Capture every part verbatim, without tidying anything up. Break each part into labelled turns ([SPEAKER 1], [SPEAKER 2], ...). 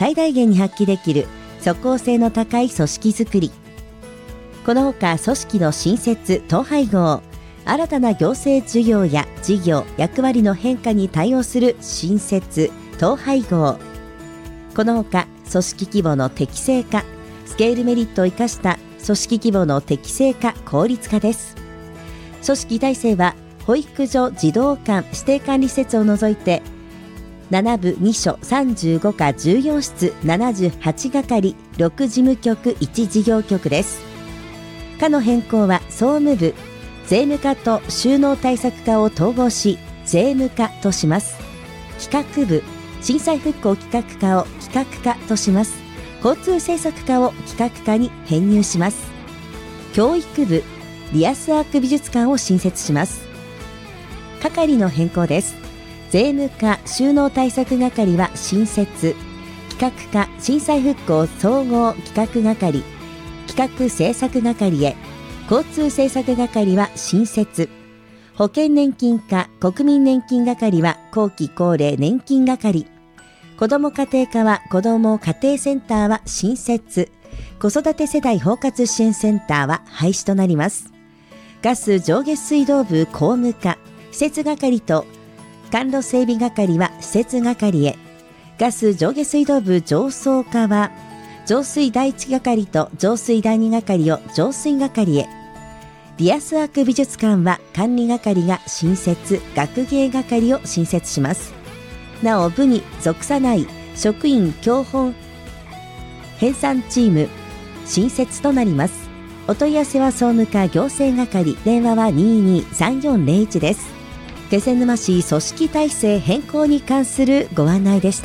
[SPEAKER 1] 最大限に発揮できる即効性の高い組織づくり。このほか組織の新設・統廃合、新たな行政事業や事業・役割の変化に対応する新設・統廃合、このほか組織規模の適正化、スケールメリットを生かした組織規模の適正化・効率化です。組織体制は保育所、児童館、指定管理施設を除いてなな部に所さんじゅうご課じゅうよん室ななじゅうはち係ろく事務局いち事業局です。課の変更は総務部、税務課と収納対策課を統合し税務課とします。企画部、震災復興企画課を企画課とします。交通政策課を企画課に編入します。教育部、リアスアーク美術館を新設します。係の変更です。税務課収納対策係は新設、企画課震災復興総合企画係、企画政策係へ、交通政策係は新設、保険年金課国民年金係は後期高齢年金係、子ども家庭課は子ども家庭センターは新設、子育て世代包括支援センターは廃止となります。ガス上下水道部工務課施設係と管路整備係は施設係へ、ガス上下水道部上層課は浄水第一係と浄水第二係を浄水係へ、リアスアーク美術館は管理係が新設、学芸係を新設します。なお部に属さない職員教本編纂チーム新設となります。お問い合わせは総務課行政係、電話は にーにーさんよんゼロいち です。気仙沼市組織体制変更に関するご案内でした。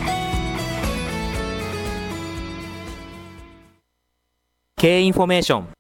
[SPEAKER 2] 経営インフォメーション